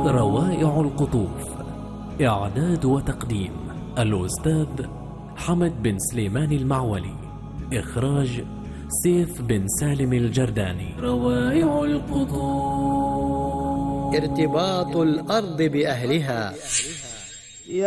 روائع القطوف. إعداد وتقديم الأستاذ حمد بن سليمان المعولي. إخراج سيف بن سالم الجرداني. روائع القطوف. ارتباط الأرض بأهلها.